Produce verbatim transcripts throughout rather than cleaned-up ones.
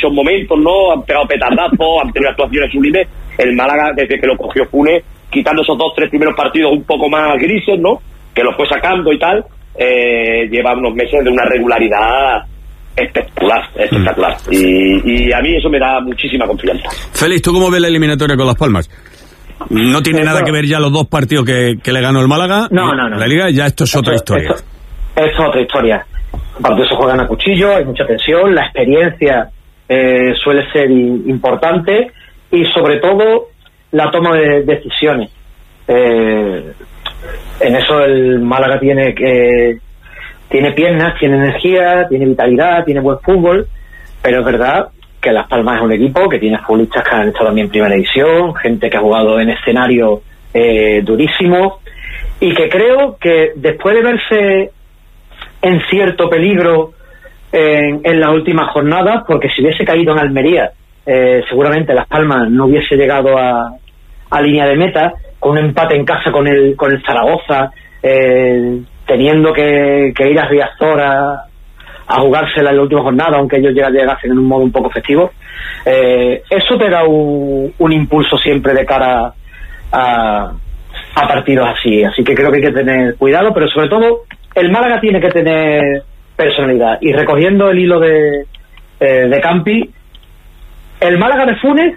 muchos momentos, ¿no? Han pegado petardazos, han tenido actuaciones sublimes. El Málaga, desde que lo cogió Funes, quitando esos dos, tres primeros partidos un poco más grises, ¿no? Que los fue sacando y tal, eh, lleva unos meses de una regularidad espectacular, espectacular. Mm. Y, y a mí eso me da muchísima confianza. Félix, ¿tú cómo ves la eliminatoria con Las Palmas? ¿No tiene nada que ver ya los dos partidos que, que le ganó el Málaga? No, no, no. La Liga, ya esto es otra esto, historia. Esto, esto es otra historia. Los partidos se juegan a cuchillo, hay mucha tensión, la experiencia eh, suele ser importante y sobre todo la toma de decisiones. Eh, en eso el Málaga tiene que tiene piernas, tiene energía, tiene vitalidad, tiene buen fútbol, pero es verdad que Las Palmas es un equipo que tiene futbolistas que han estado también en primera división, gente que ha jugado en escenarios eh, durísimos, y que creo que después de verse en cierto peligro en, en las últimas jornadas, porque si hubiese caído en Almería, eh, seguramente Las Palmas no hubiese llegado a, a línea de meta, con un empate en casa con el con el Zaragoza, eh, teniendo que, que ir a Riazor a a jugársela en la última jornada, aunque ellos llegasen en un modo un poco festivo. Eh, eso te da un, un impulso siempre de cara a, a partidos así, así que creo que hay que tener cuidado, pero sobre todo el Málaga tiene que tener personalidad, y recogiendo el hilo de, eh, de Campi, el Málaga de Funes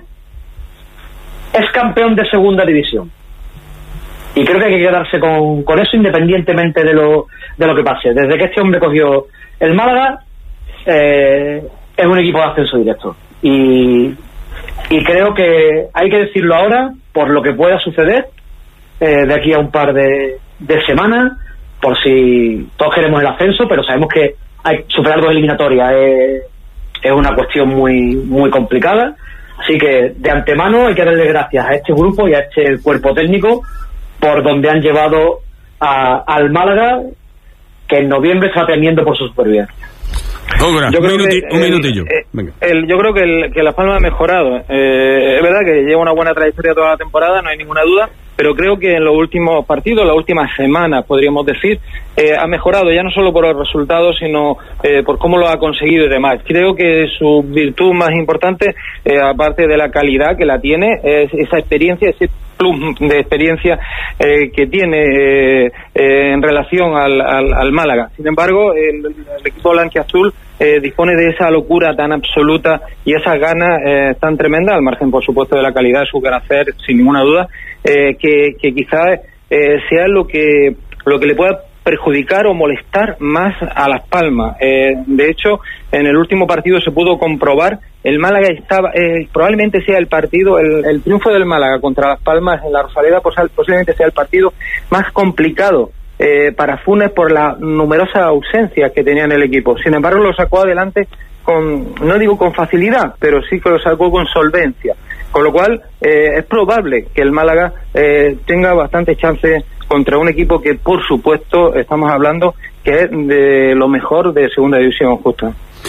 es campeón de segunda división, y creo que hay que quedarse con, con eso independientemente de lo, de lo que pase. Desde que este hombre cogió el Málaga, eh, es un equipo de ascenso directo, y, y creo que hay que decirlo ahora por lo que pueda suceder eh, de aquí a un par de, de semanas, por si todos queremos el ascenso, pero sabemos que hay superar dos eliminatorias es, es una cuestión muy muy complicada, así que de antemano hay que darle gracias a este grupo y a este cuerpo técnico por donde han llevado a, al Málaga, que en noviembre está temiendo por su supervivencia. Ogra, yo un, creo minuti, que, un minutillo. Eh, Venga. El, yo creo que, el, que Las Palmas ha mejorado. Eh, es verdad que lleva una buena trayectoria toda la temporada, no hay ninguna duda, pero creo que en los últimos partidos, las últimas semanas, podríamos decir, eh, ha mejorado, ya no solo por los resultados, sino eh, por cómo lo ha conseguido y demás. Creo que su virtud más importante, eh, aparte de la calidad que la tiene, es esa experiencia, ese plus de experiencia eh, que tiene eh, eh, en relación al, al, al Málaga. Sin embargo, el, el equipo blanquiazul eh, dispone de esa locura tan absoluta y esas ganas eh, tan tremendas, al margen, por supuesto, de la calidad de su carácter, sin ninguna duda, eh, que, que quizás eh, sea lo que lo que le pueda perjudicar o molestar más a Las Palmas. Eh, de hecho, en el último partido se pudo comprobar, el Málaga estaba, eh, probablemente sea el partido, el, el triunfo del Málaga contra Las Palmas en la Rosaleda posiblemente sea el partido más complicado eh, para Funes por la numerosas ausencias que tenía en el equipo. Sin embargo, lo sacó adelante con, no digo con facilidad, pero sí que lo sacó con solvencia. Con lo cual, eh, es probable que el Málaga eh, tenga bastante chance contra un equipo que, por supuesto, estamos hablando que es de lo mejor de segunda división, justo.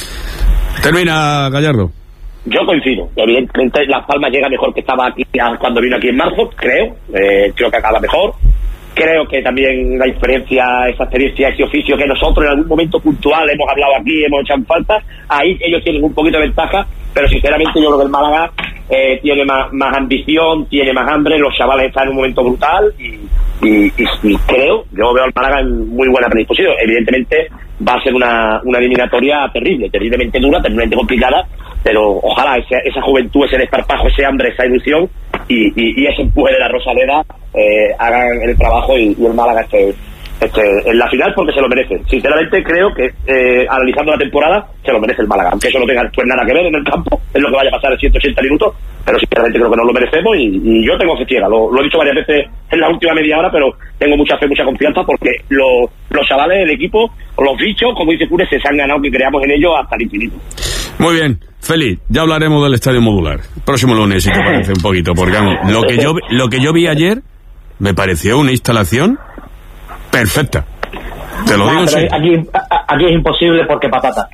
Termina, Gallardo. Yo coincido. Evidentemente, Las Palmas llega mejor que estaba aquí cuando vino aquí en marzo, creo. Eh, creo que acaba mejor. Creo que también la diferencia, esa experiencia, ese oficio que nosotros en algún momento puntual hemos hablado aquí, hemos hecho en falta, ahí ellos tienen un poquito de ventaja, pero sinceramente yo creo que el Málaga eh, tiene más, más ambición, tiene más hambre, los chavales están en un momento brutal y, y, y, y creo, yo veo al Málaga en muy buena predisposición. Evidentemente va a ser una, una eliminatoria terrible, terriblemente dura, terriblemente complicada, pero ojalá esa, esa juventud, ese desparpajo, ese hambre, esa ilusión y, y, y ese empuje de la Rosaleda eh, hagan el trabajo y, y el Málaga esté, esté en la final, porque se lo merece. Sinceramente creo que eh, analizando la temporada se lo merece el Málaga, aunque eso no tenga pues nada que ver en el campo, es lo que vaya a pasar en ciento ochenta minutos, pero sinceramente creo que nos lo merecemos y, y yo tengo fe ciega, lo, lo he dicho varias veces en la última media hora, pero tengo mucha fe, mucha confianza, porque lo, los chavales del equipo, los bichos, como dice Funes, se han ganado que creamos en ellos hasta el infinito. Muy bien, Félix, ya hablaremos del estadio modular próximo lunes, si te parece un poquito, porque vamos, lo que yo lo que yo vi ayer me pareció una instalación perfecta. Te lo no, digo en serio. Aquí, aquí es imposible porque patata.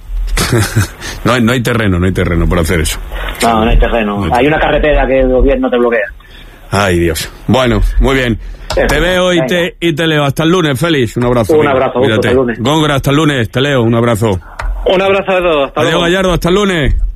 no, hay, no hay terreno, no hay terreno para hacer eso. No, no hay terreno. No hay, hay una carretera que el gobierno te bloquea. Ay, Dios. Bueno, muy bien. Sí, te veo y te, y te leo. Hasta el lunes, Félix. Un abrazo. Un abrazo. Gusto, hasta el lunes. Góngora, hasta el lunes. Te leo. Un abrazo. Un abrazo a todos. Hasta Adiós, luego. Gallardo. Hasta el lunes.